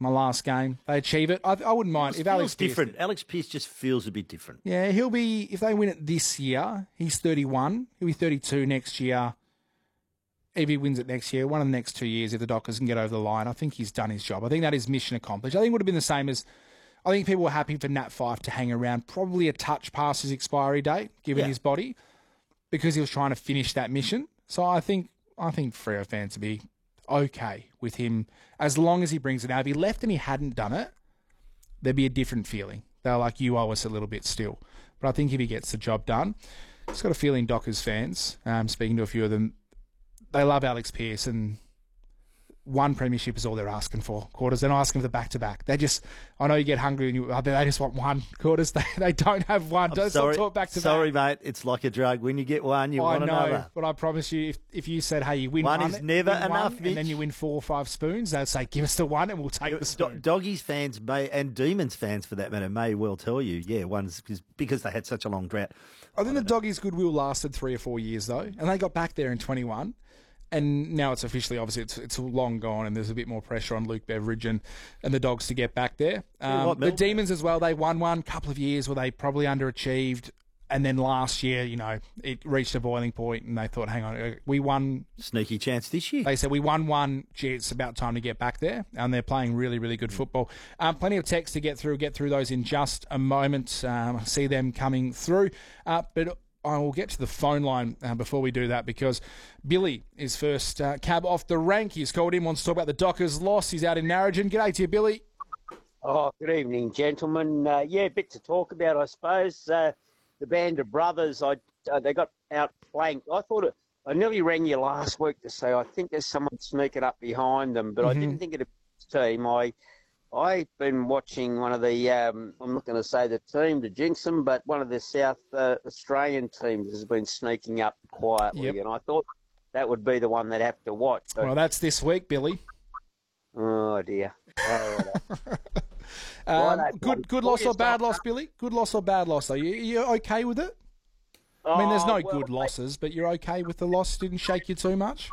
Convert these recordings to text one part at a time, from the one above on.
my last game. They achieve it. I wouldn't mind if Alex Pearce... different. Alex Pearce just feels a bit different. Yeah, he'll be... If they win it this year, he's 31. He'll be 32 next year. If he wins it next year, one of the next 2 years, if the Dockers can get over the line, I think he's done his job. I think that is mission accomplished. I think it would have been the same as... I think people were happy for Nat Fyfe to hang around, probably a touch past his expiry date, given his body, because he was trying to finish that mission. So I think Freo fans would be okay with him as long as he brings it out. If he left and he hadn't done it, there'd be a different feeling. They're like, you owe us a little bit still. But I think if he gets the job done, just got a feeling Dockers fans, speaking to a few of them, they love Alex Pearce, and one premiership is all they're asking for. Quarters, they're not asking for the back-to-back. They just, I know you get hungry and they just want one. Quarters, they don't have one. Don't talk back-to-back. Sorry, mate, it's like a drug. When you get one, you want another. But I promise you, if you said, hey, you win one, is never enough, and then you win 4 or 5 spoons, they'll say, give us the one and we'll take the spoon. Doggies fans and Demons fans, for that matter, may well tell you, one's because they had such a long drought. I think the Doggies' goodwill lasted 3 or 4 years, though, and they got back there in 21. And now it's officially, obviously, it's long gone, and there's a bit more pressure on Luke Beveridge and the Dogs to get back there. The Demons as well, they won one couple of years where they probably underachieved. And then last year, it reached a boiling point, and they thought, hang on, we won. Sneaky chance this year. They said, we won one. Gee, it's about time to get back there. And they're playing really, really good football. Plenty of text to get through those in just a moment. See them coming through. But I will get to the phone line before we do that, because Billy is first cab off the rank. He's called in, wants to talk about the Dockers' loss. He's out in Narrogin. G'day to you, Billy. Oh, good evening, gentlemen. A bit to talk about, I suppose. The band of brothers, they got outflanked. I nearly rang you last week to say I think there's someone sneaking up behind them, but I didn't think of the team. I've been watching one of the, I'm not going to say the team to jinx them, but one of the South Australian teams has been sneaking up quietly, and I thought that would be the one they'd have to watch. But... Well, that's this week, Billy. Oh, dear. Good loss or bad loss, Billy? Good loss or bad loss, though? You okay with it? I mean, there's no good losses, but you're okay with the loss? Didn't shake you too much?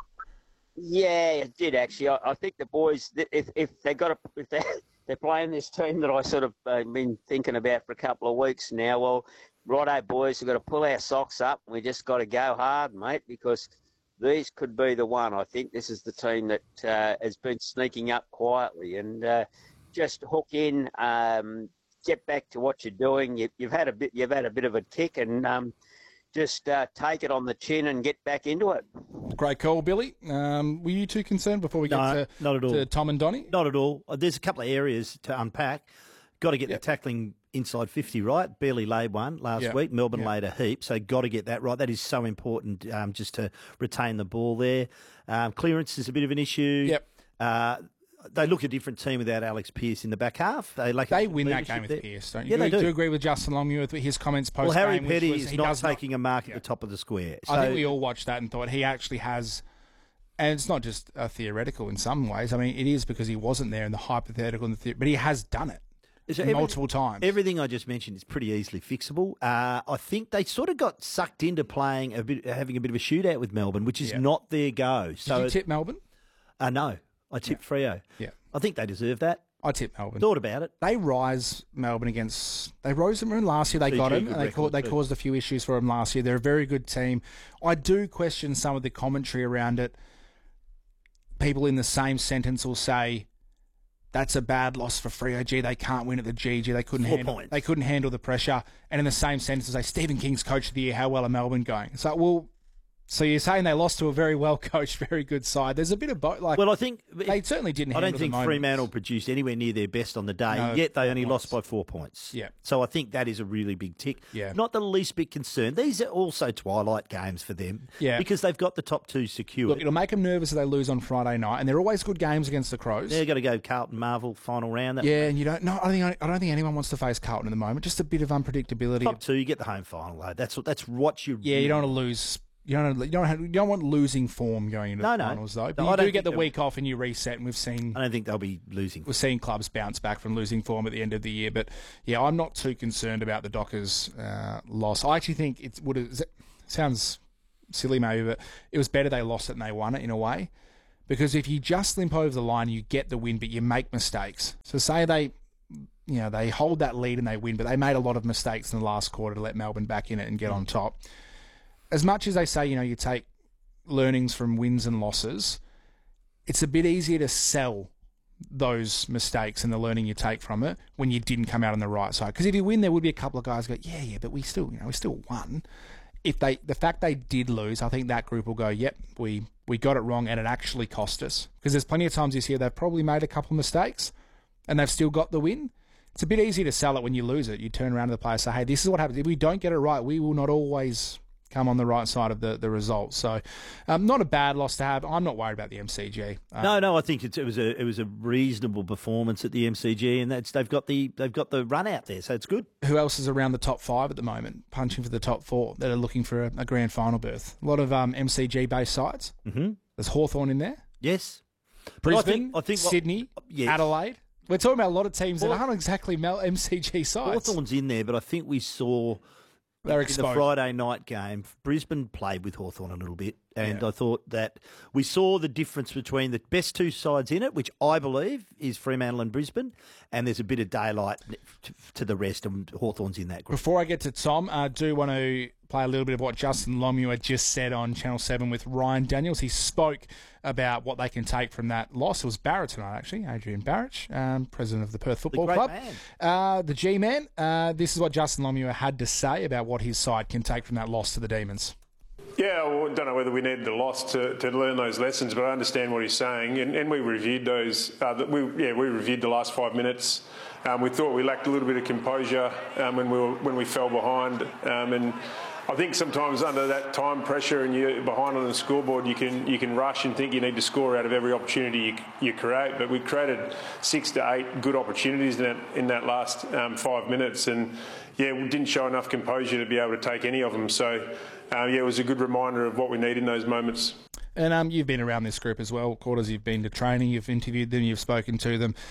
Yeah, it did actually. I think the boys, if they're playing this team that I sort of been thinking about for a couple of weeks now. Well, righto, boys, we've got to pull our socks up. We just got to go hard, mate, because these could be the one. I think this is the team that has been sneaking up quietly, and just hook in, get back to what you're doing. You've had a bit of a kick, and just take it on the chin and get back into it. Great call, Billy. Were you too concerned before we get to Tom and Donnie? Not at all. There's a couple of areas to unpack. Got to get the tackling inside 50 right. Barely laid one last week. Melbourne laid a heap, so got to get that right. That is so important just to retain the ball there. Clearance is a bit of an issue. Yep. They look a different team without Alex Pearce in the back half. They win that game with Pearce, don't you? Yeah, they do. Do you agree with Justin Longmuir with his comments post-game? Well, Harry Petty is not taking a mark at the top of the square. So, I think we all watched that and thought he actually has, and it's not just theoretical in some ways. I mean, it is because he wasn't there in the hypothetical, but he has done it. Multiple times. Everything I just mentioned is pretty easily fixable. I think they sort of got sucked into playing having a bit of a shootout with Melbourne, which is not their go. So did you tip Melbourne? No, I tipped Freo. Yeah, I think they deserve that. I tipped Melbourne. Thought about it. They rose Melbourne they rose them last year. They got him, and they caused a few issues for him last year. They're a very good team. I do question some of the commentary around it. People in the same sentence will say, that's a bad loss for Freo. Gee, they can't win at the GG. They couldn't handle the pressure. And in the same sentence, say Stephen King's coach of the year. How well are Melbourne going? So you're saying they lost to a very well coached, very good side. There's a bit of both. Well, I think they certainly didn't. I don't think Fremantle produced anywhere near their best on the day. Yet they only lost by 4 points. Yeah. So I think that is a really big tick. Yeah. Not the least bit concerned. These are also twilight games for them. Yeah. Because they've got the top two secured. Look, it'll make them nervous if they lose on Friday night, and they're always good games against the Crows. They're going to go Carlton Marvel final round. And you don't. No, I don't think anyone wants to face Carlton at the moment. Just a bit of unpredictability. Top two, you get the home final though. That's what you. Yeah, you don't want to lose. You don't want losing form going into the finals, though. But you do get the week off and you reset, and we've seen... I don't think they'll be losing. We've seen clubs bounce back from losing form at the end of the year. But, yeah, I'm not too concerned about the Dockers' loss. I actually think it would have... Sounds silly maybe, but it was better they lost it than they won it in a way. Because if you just limp over the line, you get the win, but you make mistakes. So say they hold that lead and they win, but they made a lot of mistakes in the last quarter to let Melbourne back in it and get on top. As much as they say, you take learnings from wins and losses, it's a bit easier to sell those mistakes and the learning you take from it when you didn't come out on the right side. Because if you win, there would be a couple of guys who go, yeah, but we still won. The fact they did lose, I think that group will go, yep, we got it wrong and it actually cost us. Because there's plenty of times this year they've probably made a couple of mistakes and they've still got the win. It's a bit easier to sell it when you lose it. You turn around to the player and say, hey, this is what happens. If we don't get it right, we will not always come on the right side of the results. So not a bad loss to have. I'm not worried about the MCG. No, I think it was a reasonable performance at the MCG, and they've got the run out there, so it's good. Who else is around the top 5 at the moment, punching for the top 4 that are looking for a grand final berth? A lot of MCG-based sides. Mm-hmm. There's Hawthorn in there. Yes. Brisbane, I think Sydney, yes. Adelaide. We're talking about a lot of teams that aren't exactly MCG sides. Hawthorn's in there, but I think we saw... They're exposed. In the Friday night game, Brisbane played with Hawthorn a little bit, and I thought that we saw the difference between the best 2 sides in it, which I believe is Fremantle and Brisbane, and there's a bit of daylight to the rest, and Hawthorn's in that group. Before I get to Tom, I do want to play a little bit of what Justin Lomua just said on Channel 7 with Ryan Daniels. He spoke about what they can take from that loss. It was Barrett tonight, actually, Adrian Barrett, president of the Perth Football Club. The G-Man. This is what Justin Lomua had to say about what his side can take from that loss to the Demons. Yeah, well, I don't know whether we needed the loss to learn those lessons, but I understand what he's saying, and we reviewed those. We reviewed the last 5 minutes. We thought we lacked a little bit of composure when we fell behind, and I think sometimes under that time pressure and you're behind on the scoreboard, you can rush and think you need to score out of every opportunity you create. But we created 6 to 8 good opportunities in that last 5 minutes, and we didn't show enough composure to be able to take any of them. So it was a good reminder of what we need in those moments. And you've been around this group as well, Quarters. You've been to training, you've interviewed them, you've spoken to them.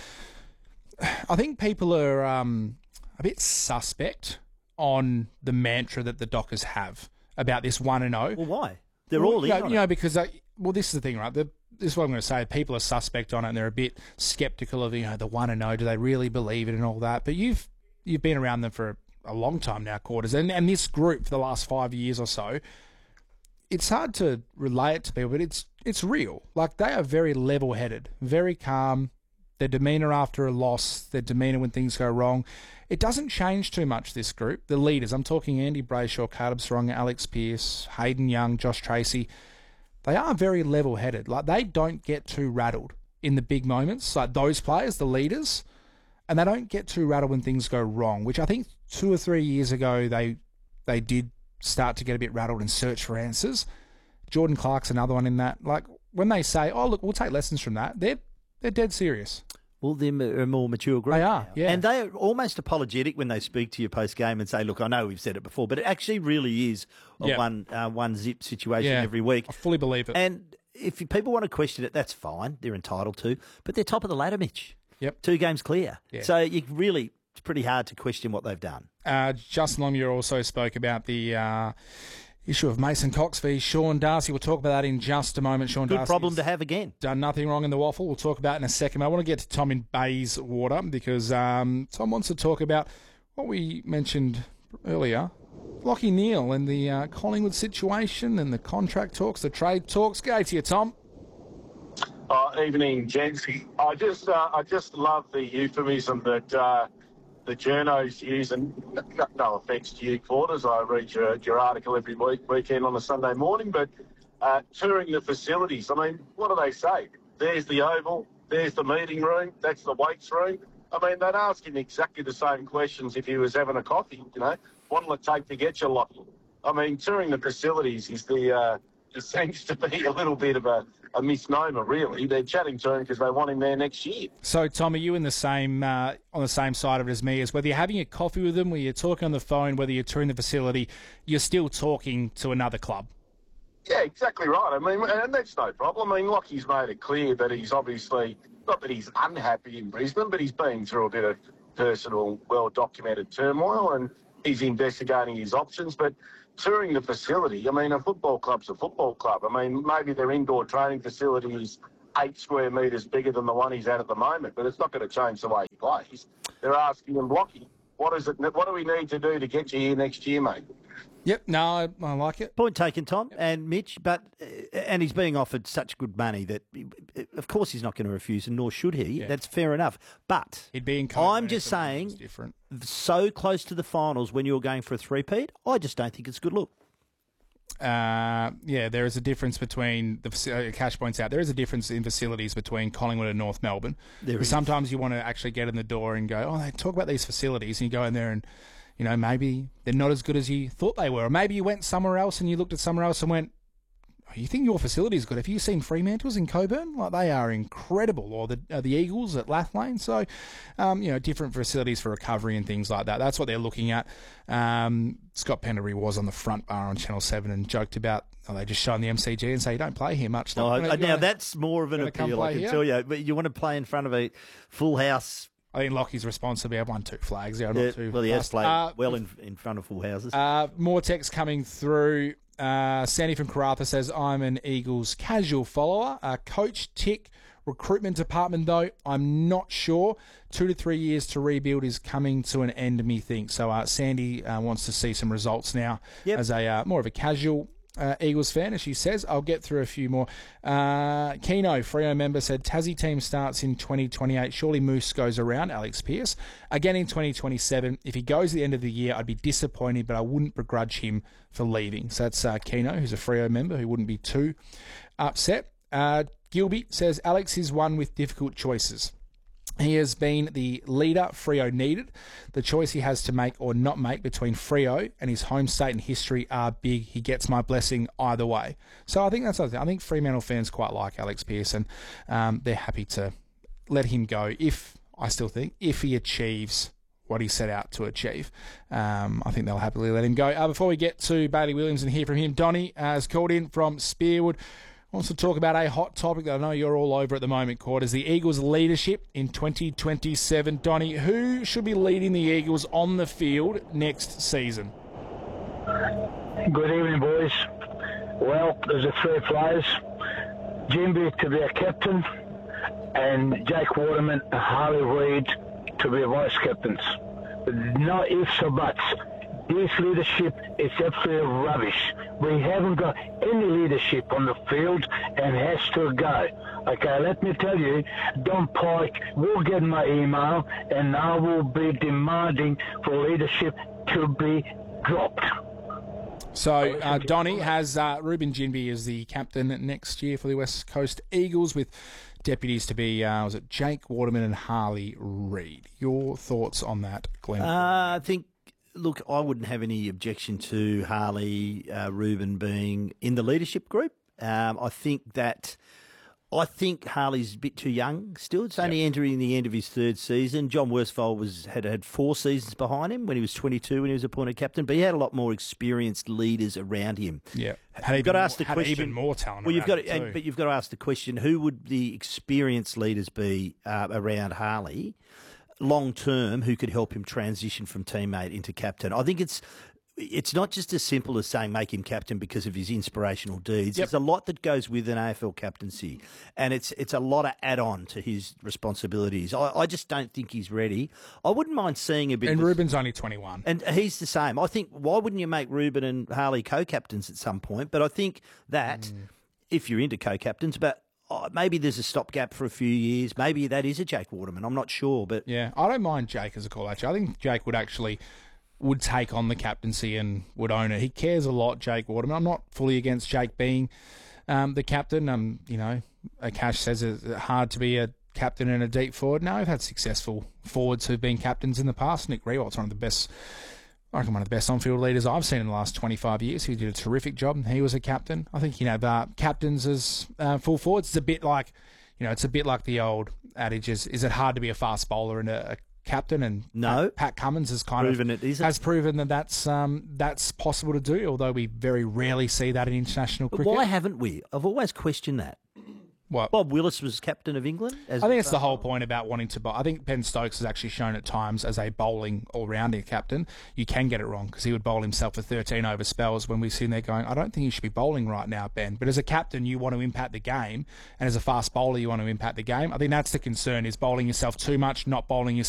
I think people are a bit suspect on the mantra that the Dockers have about this 1-0. Well, why? They're all in. Because this is the thing, right? This is what I'm going to say. People are suspect on it, and they're a bit sceptical of the 1-0. Do they really believe it and all that? But you've been around them for a long time now, Quarters, and this group for the last 5 years or so. It's hard to relay it to people, but it's real. Like, they are very level-headed, very calm. Their demeanour after a loss, their demeanour when things go wrong. It doesn't change too much, this group. The leaders, I'm talking Andy Brayshaw, Caleb Saronga, Alex Pearce, Hayden Young, Josh Tracy. They are very level-headed. Like, they don't get too rattled in the big moments. Like, those players, the leaders, and they don't get too rattled when things go wrong, which I think 2 or 3 years ago they did start to get a bit rattled and search for answers. Jordan Clark's another one in that. Like, when they say, oh, look, we'll take lessons from that, they're dead serious. Well, they're a more mature group. They are, now. yeah. And they are almost apologetic when they speak to you post-game and say, look, I know we've said it before, but it actually really is a one-zip situation every week. I fully believe it. And if people want to question it, that's fine. They're entitled to. But they're top of the ladder, Mitch. Yep. 2 games clear. Yeah. So it's pretty hard to question what they've done. Justin Lomua also spoke about the issue of Mason Cox v Sean Darcy. We'll talk about that in just a moment. Sean Darcy. Good problem to have again. Done nothing wrong in the waffle. We'll talk about it in a second. I want to get to Tom in Bayswater because Tom wants to talk about what we mentioned earlier. Lachie Neale and the Collingwood situation and the contract talks, the trade talks. Go to you, Tom. Evening, gents. I just love the euphemism that the journos use, and no offence to you, Quarters. I read your article every weekend on a Sunday morning, but touring the facilities, I mean, what do they say? There's the Oval, there's the meeting room, that's the weights room. I mean, they'd ask him exactly the same questions if he was having a coffee, What'll it take to get you, Lachie? I mean, touring the facilities is it seems to be a little bit of a misnomer, really. They're chatting to him because they want him there next year. So, Tom, are you in the same on the same side of it as me? As whether you're having a coffee with them, whether you're talking on the phone, whether you're touring the facility, you're still talking to another club. Yeah, exactly right. I mean, and that's no problem. I mean, Lachie's made it clear that he's obviously, not that he's unhappy in Brisbane, but he's been through a bit of personal, well-documented turmoil, and he's investigating his options. But touring the facility, I mean, a football club's a football club. I mean, maybe their indoor training facility is 8 square metres bigger than the one he's at the moment, but it's not going to change the way he plays. They're asking him, Lockie, what do we need to do to get you here next year, mate? Yep, no, I like it. Point taken, Tom and Mitch, and he's being offered such good money that, of course, he's not going to refuse, and nor should he. Yeah. That's fair enough. But he'd be in I'm just saying, different. So close to the finals when you're going for a three-peat, I just don't think it's a good look. There is a difference between Cash points out there is a difference in facilities between Collingwood and North Melbourne. Sometimes you want to actually get in the door and go, oh, they talk about these facilities, and you go in there and, you know, maybe they're not as good as you thought they were. Or maybe you went somewhere else and you looked at somewhere else and went, oh, you think your facility is good? Have you seen Fremantle's in Coburn? Like, they are incredible. Or the Eagles at Lathlane. So, different facilities for recovery and things like that. That's what they're looking at. Scott Pendlebury was on the front bar on Channel 7 and joked about, they just show in the MCG and say, you don't play here much. That's more of an appeal, I can tell you. But you want to play in front of a full house. I think Lockie's responsible. He had 1-2 flags. Not too well, he has fast. played well in front of full houses. More text coming through. Sandy from Karratha says, I'm an Eagles casual follower. Coach Tick, recruitment department, though, I'm not sure. 2 to 3 years to rebuild is coming to an end, methinks. So Sandy wants to see some results now as a more of a casual Eagles fan, as she says. I'll get through a few more. Keno, Freo member, said Tassie team starts in 2028. Surely Moose goes around, Alex Pearce. Again in 2027. If he goes at the end of the year, I'd be disappointed, but I wouldn't begrudge him for leaving. So that's Keno, who's a Freo member, who wouldn't be too upset. Gilby says Alex is one with difficult choices. He has been the leader Freo needed. The choice he has to make or not make between Freo and his home state and history are big. He gets my blessing either way. So I think that's something. I think Fremantle fans quite like Alex Pearson. They're happy to let him go if he achieves what he set out to achieve. I think they'll happily let him go. Before we get to Bailey Williams and hear from him, Donnie has called in from Spearwood. Wants to talk about a hot topic that I know you're all over at the moment, Cord, is the Eagles' leadership in 2027. Donnie, who should be leading the Eagles on the field next season? Good evening, boys. Well, there's the three players. Jimby to be a captain, and Jake Waterman and Harley Reid to be vice captains. No ifs or buts. This leadership is absolutely rubbish. We haven't got any leadership on the field and has to go. Okay, let me tell you, Don Pike will get my email and I will be demanding for leadership to be dropped. So Donnie has Ruben Ginbey as the captain next year for the West Coast Eagles, with deputies to be, Jake Waterman and Harley Reid. Your thoughts on that, Glenn? I think, look, I wouldn't have any objection to Harley, Ruben being in the leadership group. I think Harley's a bit too young still. It's only entering the end of his third season. John Worsfold had 4 seasons behind him when he was 22 when he was appointed captain, but he had a lot more experienced leaders around him. Yeah, you've got to ask the question. Even more talent. Well, but you've got to ask the question: who would the experienced leaders be around Harley long term? Who could help him transition from teammate into captain? I think it's not just as simple as saying make him captain because of his inspirational deeds. There's a lot that goes with an AFL captaincy, and it's a lot of add-on to his responsibilities. I just don't think he's ready. I wouldn't mind seeing a bit. And Ruben's only 21. And he's the same. I think, why wouldn't you make Ruben and Harley co-captains at some point? But I think that, if you're into co-captains, but maybe there's a stopgap for a few years. Maybe that is a Jake Waterman. I'm not sure. But yeah, I don't mind Jake as a call, actually. I think Jake would take on the captaincy and would own it. He cares a lot, Jake Waterman. I'm not fully against Jake being the captain. Cash says it's hard to be a captain and a deep forward. No, we've had successful forwards who've been captains in the past. Nick Riewold's one of the best on-field leaders I've seen in the last 25 years. He did a terrific job. He was a captain. I think, captains as full forwards, it's a bit like the old adage is it hard to be a fast bowler and a captain? And no, Pat Cummins has proven that that's possible to do, although we very rarely see that in international cricket. Why haven't we? I've always questioned that. What? Bob Willis was captain of England. I think it's the whole point about wanting to bowl. I think Ben Stokes has actually shown at times as a bowling all-rounder captain, you can get it wrong because he would bowl himself for 13 over spells when we're sitting there going, I don't think you should be bowling right now, Ben. But as a captain, you want to impact the game, and as a fast bowler, you want to impact the game. I think that's the concern, is bowling yourself too much, not bowling yourself